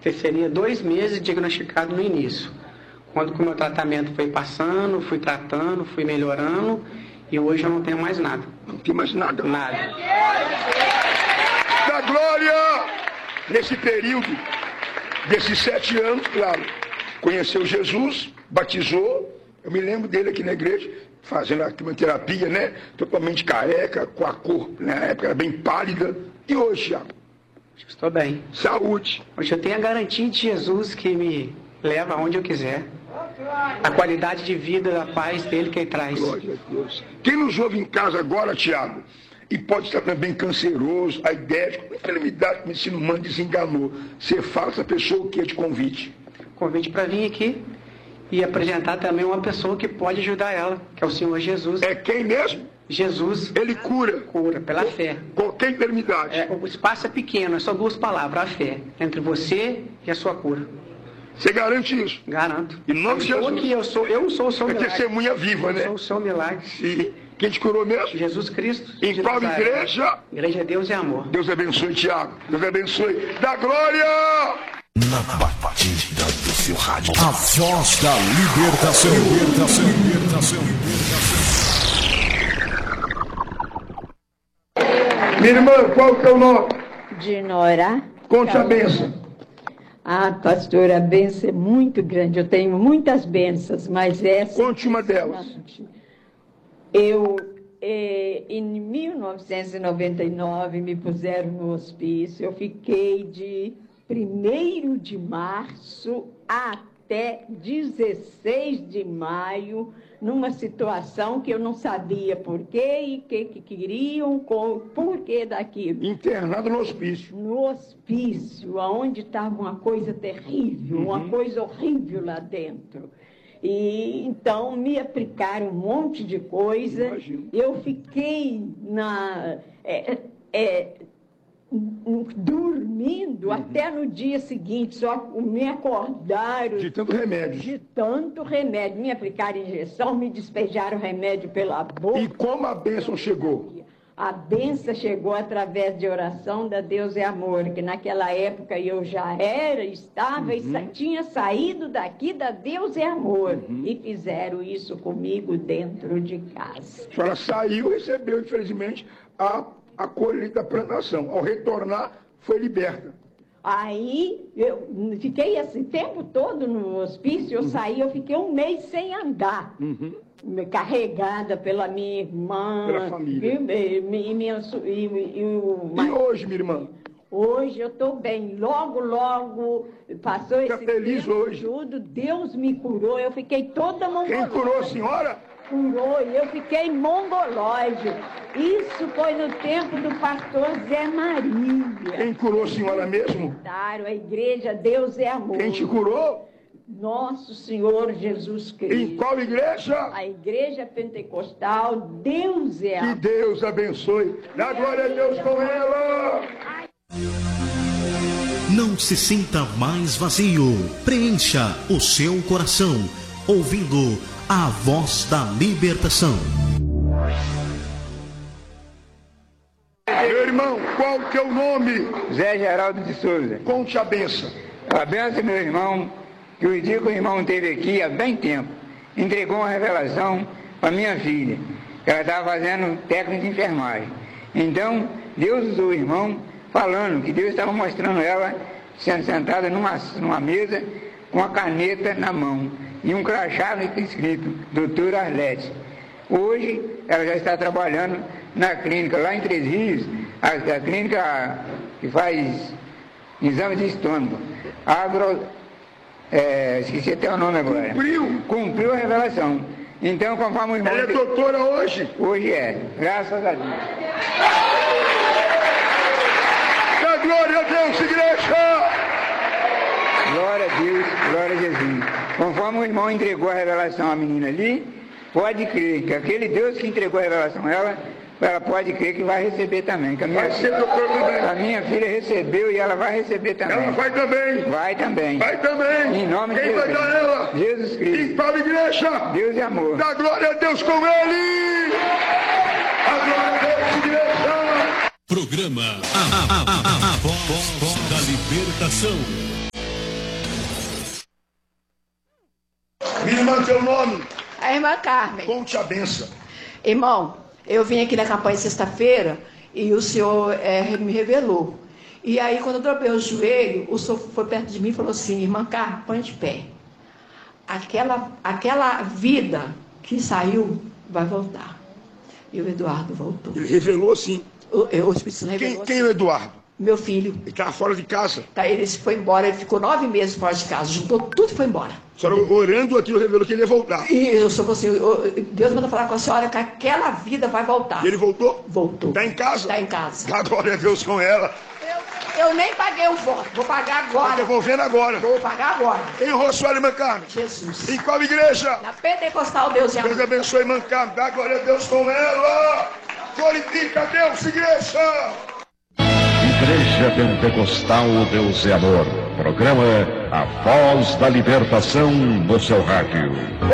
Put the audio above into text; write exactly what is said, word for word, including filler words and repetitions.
Seria dois meses diagnosticado no início. Quando o meu tratamento foi passando, fui tratando, fui melhorando, e hoje eu não tenho mais nada. Não tem mais nada? Nada. Da glória! Nesse período, desses sete anos, claro, conheceu Jesus, batizou. Eu me lembro dele aqui na igreja, fazendo a quimioterapia, né? Totalmente careca, com a cor, na época era bem pálida. E hoje, Thiago? Estou bem. Saúde. Hoje eu tenho a garantia de Jesus que me leva aonde eu quiser. A qualidade de vida, a paz dele que ele traz. Glória a Deus. Quem nos ouve em casa agora, Thiago, e pode estar também canceroso, aidético, uma enfermidade que o ensino humano desenganou, você fala essa pessoa o que é de convite? Convite para vir aqui e apresentar também uma pessoa que pode ajudar ela, que é o Senhor Jesus. É quem mesmo? Jesus. Ele cura. Cura, pela fé. Qualquer enfermidade. É, o espaço é pequeno, é só duas palavras, a fé, entre você e a sua cura. Você garante isso? Garanto. Em nome de Jesus. Aqui, eu sou, eu sou o seu é milagre. É testemunha viva, eu né? Eu sou o seu milagre. Sim. Quem te curou mesmo? Jesus Cristo. Em qual igreja? Igreja Deus é Amor. Deus abençoe, Tiago. Deus abençoe. Da glória! Na batida do seu rádio. A voz da libertação. Libertação, libertação, libertação. Minha irmã, qual que é o nome? Dinora. Conte a bênção. Ah, pastora, a benção é muito grande. Eu tenho muitas bênçãos, mas essa... Conte uma delas. Eu, eh, em mil novecentos e noventa e nove, me puseram no hospício. Eu fiquei de primeiro de março até dezesseis de maio, numa situação que eu não sabia por quê e o que, que queriam, com, por que daquilo. Internado no hospício. No hospício, onde estava uma coisa terrível, uhum. uma coisa horrível lá dentro. E então me aplicaram um monte de coisa. Imagino. Eu fiquei na... É, é, dormindo uhum. até no dia seguinte, só me acordaram... De tanto remédio. De tanto remédio. Me aplicaram injeção, me despejaram remédio pela boca. E como a bênção chegou? A bênção chegou através de oração da Deus é Amor, que naquela época eu já era, estava uhum. e sa- tinha saído daqui da Deus é Amor. Uhum. E fizeram isso comigo dentro de casa. A senhora saiu e recebeu, infelizmente, a... a colheita da plantação. Ao retornar, foi liberta. Aí, eu fiquei esse tempo todo no hospício, eu uhum. saí, eu fiquei um mês sem andar. Uhum. Carregada pela minha irmã. Pela família. E, e, minha, e, e, e, e hoje, minha irmã? Hoje eu estou bem. Logo, logo, passou Fica esse feliz tempo hoje. tudo, Deus me curou, eu fiquei toda mongolóide. Quem curou a senhora? Curou, e eu fiquei mongolóide. Isso foi no tempo do pastor Zé Maria. Quem curou a senhora mesmo? Claro, a igreja Deus é Amor. Quem te curou? Nosso Senhor Jesus Cristo. Em qual igreja? A igreja pentecostal Deus é Amor. Que Deus abençoe. Dá glória a Deus com ela. Não se sinta mais vazio. Preencha o seu coração ouvindo a voz da libertação. Meu irmão, qual que é o nome? Zé Geraldo de Souza. Conte a benção. A benção, meu irmão, que o dia que o irmão esteve aqui há bem tempo, entregou uma revelação para minha filha, que ela estava fazendo técnica de enfermagem. Então, Deus usou o irmão falando que Deus estava mostrando ela sendo sentada numa, numa mesa com a caneta na mão e um crachá escrito doutor Arlete. Hoje ela já está trabalhando na clínica lá em Três Rios, a, a clínica que faz exame de estômago. Agro, é, esqueci até o nome agora. Cumpriu? Cumpriu a revelação. Então, conforme o irmão... Ela é doutora hoje? Hoje é, graças a Deus. Dá glória a Deus, igreja! Glória a Deus, glória a Jesus. Conforme o irmão entregou a revelação à menina ali, pode crer que aquele Deus que entregou a revelação a ela, ela pode crer que vai receber também. Que a, minha vai filha, ser doutor também. A minha filha recebeu e ela vai receber também. Ela vai também. Vai também. Vai também. Em nome Quem de Jesus. vai dar ela? Jesus Cristo. Em qual igreja? Deus e amor. Dá glória a Deus com ele. A glória a Deus, igreja. Programa A, a, a, a, a voz da libertação. Irmã, teu nome? A irmã Carmen. Conte a benção. Irmão, eu vim aqui na campanha sexta-feira e o senhor é, me revelou. E aí, quando eu dobrei o joelho, o senhor foi perto de mim e falou assim: irmã Carmen, põe de pé. Aquela, aquela vida que saiu vai voltar. E o Eduardo voltou. Ele revelou assim. O, o Espírito Santo revelou. Quem, quem é o Eduardo? Meu filho. Ele estava fora de casa. Tá, ele foi embora, ele ficou nove meses fora de casa, juntou tudo e foi embora. A senhora orando aquilo revelou que ele ia voltar. E eu sou assim, eu, Deus manda falar com a senhora que aquela vida vai voltar. E ele voltou? Voltou. Está em casa? Está em casa. Dá glória a Deus com ela. Eu, eu nem paguei o voto, vou pagar agora. Está devolvendo agora. Vou pagar agora. Quem honrou sua irmã Carmen? Jesus. Em qual igreja? Na Pentecostal, Deus de Deus amor. abençoe, irmã Carmen. Dá glória a Deus com ela. Glorifica a Deus, igreja. Igreja Pentecostal Deus é Amor. Programa A Voz da Libertação no seu rádio.